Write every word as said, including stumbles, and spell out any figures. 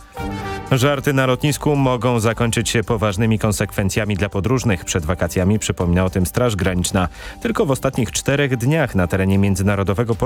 Żarty na lotnisku mogą zakończyć się poważnymi konsekwencjami dla podróżnych. Przed wakacjami przypomina o tym Straż Graniczna. Tylko w ostatnich czterech dniach na terenie międzynarodowego